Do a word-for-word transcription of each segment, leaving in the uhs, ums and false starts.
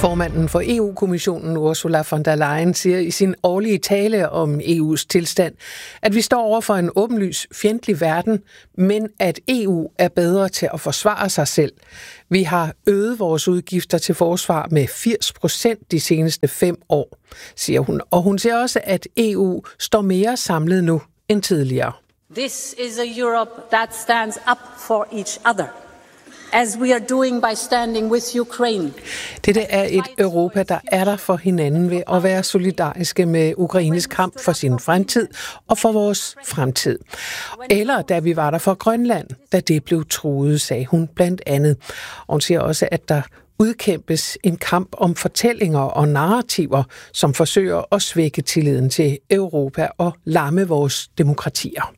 Formanden for E U-kommissionen Ursula von der Leyen siger i sin årlige tale om E U's tilstand, at vi står over for en åbenlys fjendtlig verden, men at E U er bedre til at forsvare sig selv. Vi har øget vores udgifter til forsvar med firs procent de seneste fem år, siger hun. Og hun siger også, at E U står mere samlet nu end tidligere. This is a Europe that stands up for each other, as we are doing by standing with Ukraine. Dette er et Europa, der er der for hinanden ved at være solidariske med Ukraines kamp for sin fremtid og for vores fremtid. Eller da vi var der for Grønland, da det blev truet, sagde hun blandt andet. Og hun siger også, at der udkæmpes en kamp om fortællinger og narrativer, som forsøger at svække tilliden til Europa og lamme vores demokratier.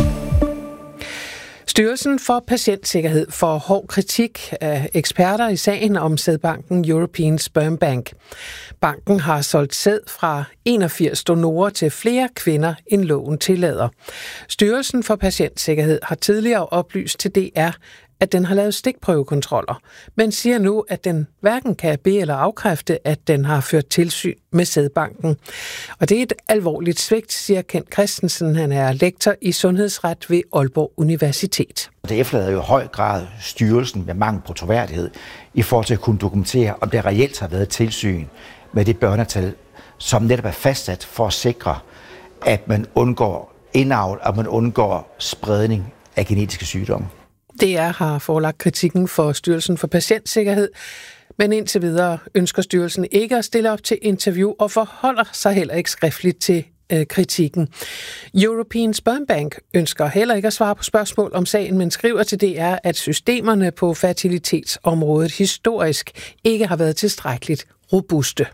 Styrelsen for Patientsikkerhed får hård kritik af eksperter i sagen om sædbanken European Sperm Bank. Banken har solgt sæd fra enogfirs donorer til flere kvinder, end loven tillader. Styrelsen for Patientsikkerhed har tidligere oplyst til D R, at den har lavet stikprøvekontroller, men siger nu, at den hverken kan bede eller afkræfte, at den har ført tilsyn med sædbanken. Og det er et alvorligt svigt, siger Kent Christensen. Han er lektor i sundhedsret ved Aalborg Universitet. Det efterlader jo i høj grad styrelsen med mangel på troværdighed i forhold til at kunne dokumentere, om der reelt har været tilsyn med det børnetal, som netop er fastsat for at sikre, at man undgår indavl, og man undgår spredning af genetiske sygdomme. D R har forelagt kritikken for Styrelsen for Patientsikkerhed, men indtil videre ønsker styrelsen ikke at stille op til interview og forholder sig heller ikke skriftligt til øh, kritikken. European Sperm Bank ønsker heller ikke at svare på spørgsmål om sagen, men skriver til D R, at systemerne på fertilitetsområdet historisk ikke har været tilstrækkeligt robuste.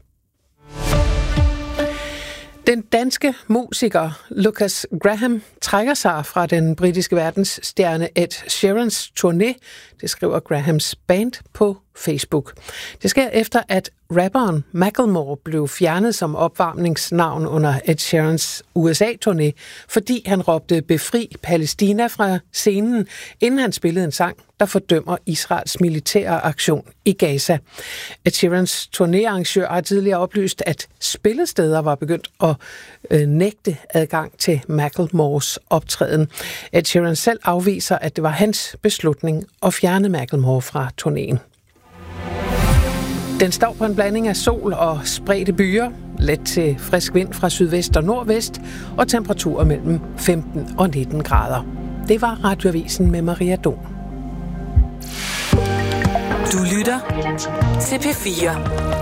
Den danske musiker Lucas Graham trækker sig fra den britiske verdensstjerne Ed Sheerans turné, det skriver Grahams band på Facebook. Det sker efter, at rapperen Macklemore blev fjernet som opvarmningsnavn under Ed Sheerans U S A-turné, fordi han råbte "Befri Palæstina" fra scenen, inden han spillede en sang, der fordømmer Israels militære aktion i Gaza. Ed Sheerans turnéarrangør har tidligere oplyst, at spillesteder var begyndt at øh, nægte adgang til Macklemores optræden. Ed Sheeran selv afviser, at det var hans beslutning at fjerne Macklemore fra turnéen. Den står på en blanding af sol og spredte byer, let til frisk vind fra sydvest og nordvest, og temperaturer mellem femten og nitten grader. Det var Radioavisen med Maria Don. Du lytter til P fire.